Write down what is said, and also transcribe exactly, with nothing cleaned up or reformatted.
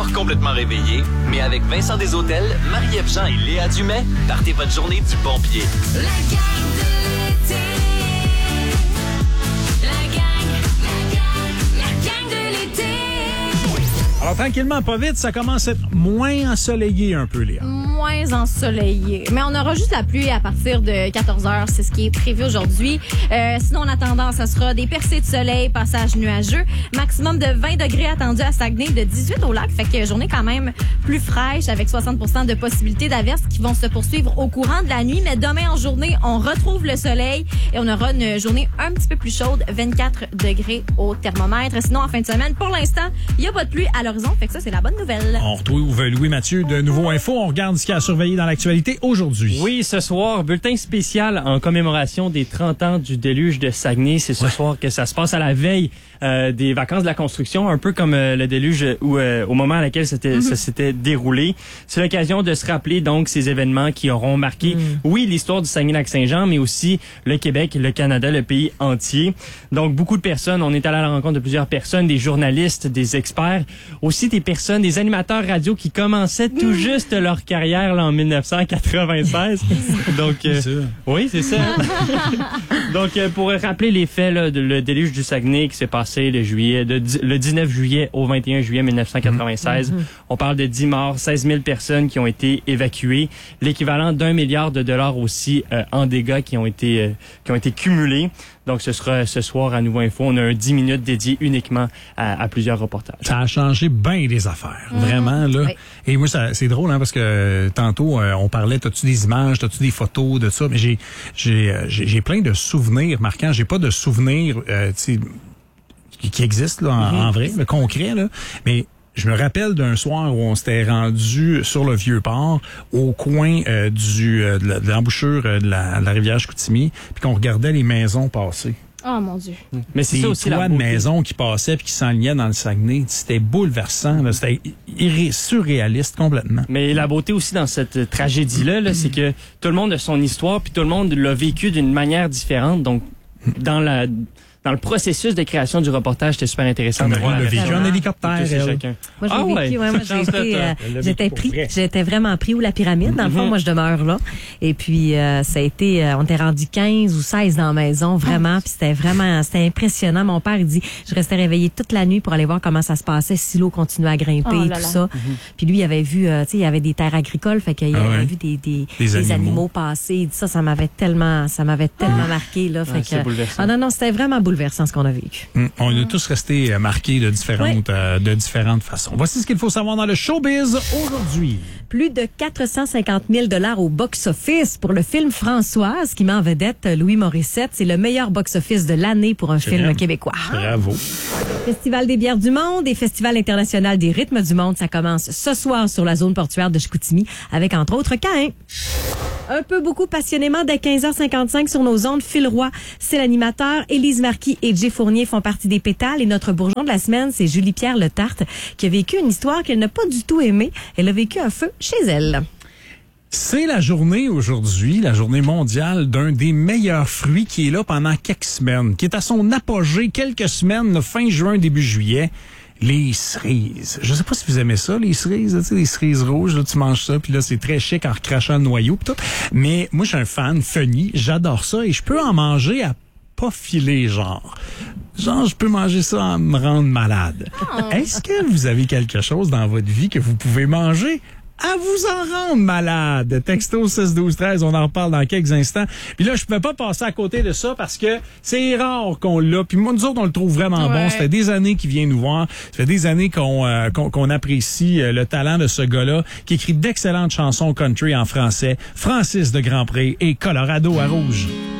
encore complètement réveillé, mais avec Vincent Desautels, Marie-Ève Jean et Léa Dumais, partez votre journée du bon pied. La gang de l'été. La gang, la gang, la gang de l'été. Alors, tranquillement, pas vite, ça commence à être moins ensoleillé un peu, Léa. Moins ensoleillé. Mais on aura juste la pluie à partir de quatorze heures. C'est ce qui est prévu aujourd'hui. Euh, sinon, en attendant, ça sera des percées de soleil, passage nuageux. Maximum de vingt degrés attendu à Saguenay, de dix-huit au lac. Fait que journée quand même plus fraîche avec soixante pour cent de possibilités d'averses qui vont se poursuivre au courant de la nuit. Mais demain en journée, on retrouve le soleil et on aura une journée un petit peu plus chaude, vingt-quatre degrés au thermomètre. Sinon, en fin de semaine, pour l'instant, il n'y a pas de pluie à l'horizon. Fait que ça, c'est la bonne nouvelle. On retrouve Louis-Mathieu de Nouveau Info. On regarde ce qu'il y a à surveiller dans l'actualité aujourd'hui. Oui, ce soir, bulletin spécial en commémoration des trente ans du déluge de Saguenay. C'est ce ouais. soir que ça se passe à la veille euh, des vacances de la construction, un peu comme euh, le déluge où, euh, au moment à laquelle c'était, mm-hmm. ça s'était déroulé. C'est l'occasion de se rappeler donc ces événements qui auront marqué, mm. oui, l'histoire du Saguenay-Lac-Saint-Jean, mais aussi le Québec, le Canada, le pays entier. Donc, beaucoup de personnes. On est allé à la rencontre de plusieurs personnes, des journalistes, des experts, aussi des personnes, des animateurs radio qui commençaient tout mm. juste leur carrière là, en dix-neuf cent quatre-vingt-seize. Donc, euh, c'est oui, c'est ça. Donc, euh, pour rappeler les faits, là, de, le déluge du Saguenay qui s'est passé le juillet, de, le dix-neuf juillet au vingt et un juillet dix-neuf cent quatre-vingt-seize. Mm-hmm. On parle de dix morts, seize mille personnes qui ont été évacuées, l'équivalent d'un milliard de dollars aussi euh, en dégâts qui ont été euh, qui ont été cumulés. Donc, ce sera ce soir à Nouveau Info. On a un dix minutes dédié uniquement à, à plusieurs reportages. Ça a changé bien des affaires, mmh. vraiment là. Oui. Et moi, ça, c'est drôle hein, parce que euh, tantôt euh, on parlait, t'as-tu des images, t'as-tu des photos de ça, mais j'ai j'ai euh, j'ai, j'ai plein de souvenirs marquants. J'ai pas de souvenirs, euh, tu sais, qui, qui existent là en, mmh. en vrai, le concret là, mais je me rappelle d'un soir où on s'était rendu sur le Vieux-Port, au coin euh, du euh, de, la, de l'embouchure euh, de, la, de la rivière Chicoutimi, puis qu'on regardait les maisons passer. Oh mon Dieu. Mais c'est ça aussi, toits la de maisons qui passaient puis qui s'enlignaient dans le Saguenay. C'était bouleversant, là. C'était irré- surréaliste complètement. Mais la beauté aussi dans cette tragédie-là, là, c'est que tout le monde a son histoire puis tout le monde l'a vécu d'une manière différente. Donc, dans la... Dans le processus de création du reportage, c'était super intéressant de voir. On a vécu en hélicoptère. Chacun. Moi, j'ai ah, vécu, ouais, moi, j'ai été, euh, j'étais pris, j'étais vraiment pris où la pyramide. Dans le fond, moi, je demeure là. Et puis, euh, ça a été, euh, on était rendu quinze ou seize dans la maison, vraiment. Puis c'était vraiment, c'était impressionnant. Mon père, il dit, je restais réveillé toute la nuit pour aller voir comment ça se passait, si l'eau continuait à grimper oh, et tout là. ça. Mm-hmm. Puis lui, il avait vu, euh, tu sais, il y avait des terres agricoles, fait qu'il ah, avait ouais. vu des, des, des, des animaux. animaux passer. Il dit ça, ça m'avait tellement, ça m'avait tellement ah. marqué, là. Fait ah, que, ah non, non, c'était vraiment bouleversant ce qu'on a vécu. Mmh. On a tous resté marqués de différentes, oui. euh, de différentes façons. Voici ce qu'il faut savoir dans le showbiz aujourd'hui. Plus de quatre cent cinquante mille dollars au box-office pour le film Françoise qui met en vedette Louis Morissette. C'est le meilleur box-office de l'année pour un C'est film vrai. québécois. Bravo. Festival des bières du monde et Festival international des rythmes du monde. Ça commence ce soir sur la zone portuaire de Chicoutimi avec entre autres Caïn. Un peu beaucoup passionnément dès quinze heures cinquante-cinq sur nos ondes. Phil Roy, c'est l'animateur. Élise Marquis et Jay Fournier font partie des pétales. Et notre bourgeon de la semaine, c'est Julie-Pierre Le Tarte qui a vécu une histoire qu'elle n'a pas du tout aimée. Elle a vécu un feu chez elle. C'est la journée aujourd'hui, la journée mondiale d'un des meilleurs fruits qui est là pendant quelques semaines, qui est à son apogée quelques semaines, fin juin, début juillet. Les cerises. Je sais pas si vous aimez ça, les cerises, tu sais, les cerises rouges, là, tu manges ça, puis là, c'est très chic en recrachant le noyau, pis tout. Mais moi, je suis un fan, funny, j'adore ça, et je peux en manger à pas filer, genre. Genre, je peux manger ça en me rendre malade. Oh. Est-ce que vous avez quelque chose dans votre vie que vous pouvez manger à vous en rendre malade? Texto six douze treize, on en reparle dans quelques instants. Puis là, je pouvais pas passer à côté de ça parce que c'est rare qu'on l'a. Puis moi, nous autres, on le trouve vraiment ouais. bon. Ça fait des années qu'il vient nous voir. Ça fait des années qu'on euh, qu'on, qu'on apprécie euh, le talent de ce gars-là qui écrit d'excellentes chansons country en français. Francis de Grandpré et Colorado à Rouge.